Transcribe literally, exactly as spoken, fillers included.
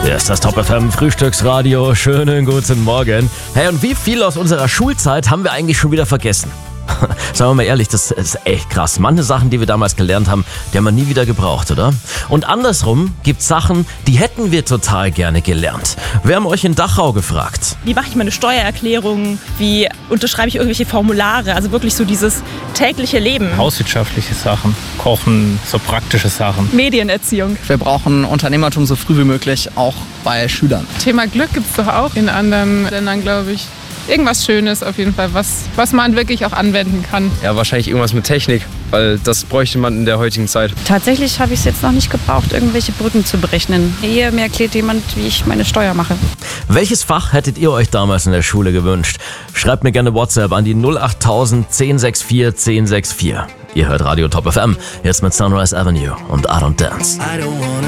Hier ist das Top F M Frühstücksradio. Schönen guten Morgen. Hey, und wie viel aus unserer Schulzeit haben wir eigentlich schon wieder vergessen? Sagen wir mal ehrlich, das ist echt krass. Manche Sachen, die wir damals gelernt haben, die haben wir nie wieder gebraucht, oder? Und andersrum gibt es Sachen, die hätten wir total gerne gelernt. Wir haben euch in Dachau gefragt. Wie mache ich meine Steuererklärung? Wie unterschreibe ich irgendwelche Formulare? Also wirklich so dieses tägliche Leben. Hauswirtschaftliche Sachen, Kochen, so praktische Sachen. Medienerziehung. Wir brauchen Unternehmertum so früh wie möglich, auch bei Schülern. Thema Glück gibt es doch auch in anderen Ländern, glaube ich. Irgendwas Schönes auf jeden Fall, was, was man wirklich auch anwenden kann. Ja, wahrscheinlich irgendwas mit Technik, weil das bräuchte man in der heutigen Zeit. Tatsächlich habe ich es jetzt noch nicht gebraucht, irgendwelche Brücken zu berechnen. Hier mir erklärt jemand, wie ich meine Steuer mache. Welches Fach hättet ihr euch damals in der Schule gewünscht? Schreibt mir gerne WhatsApp an die null acht null null eins sechs vier eins null sechs vier. Ihr hört Radio Top F M, jetzt mit Sunrise Avenue und I Don't Dance.